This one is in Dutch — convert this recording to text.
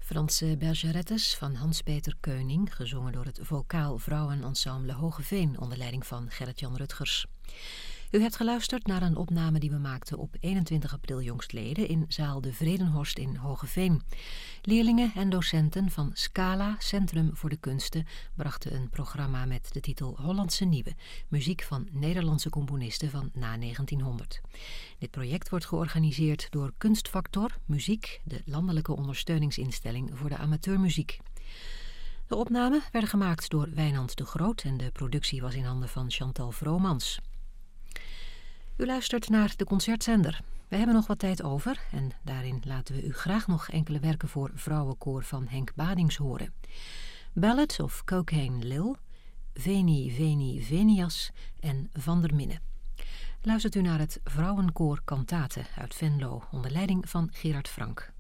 Franse bergerettes van Hans-Peter Keuning, gezongen door het vocaal vrouwenensemble Hoogeveen onder leiding van Gerrit-Jan Rutgers. U hebt geluisterd naar een opname die we maakten op 21 april jongstleden in zaal De Vredenhorst in Hoogeveen. Leerlingen en docenten van Scala, Centrum voor de Kunsten, brachten een programma met de titel Hollandse Nieuwe, muziek van Nederlandse componisten van na 1900. Dit project wordt georganiseerd door Kunstfactor Muziek, de landelijke ondersteuningsinstelling voor de amateurmuziek. De opnamen werden gemaakt door Wijnand de Groot en de productie was in handen van Chantal Vromans. U luistert naar de Concertzender. We hebben nog wat tijd over en daarin laten we u graag nog enkele werken voor vrouwenkoor van Henk Badings horen. Ballad of Cocaine Lil, Veni Veni Venias en Van der Minne. Luistert u naar het vrouwenkoor Cantate uit Venlo onder leiding van Gerard Frank.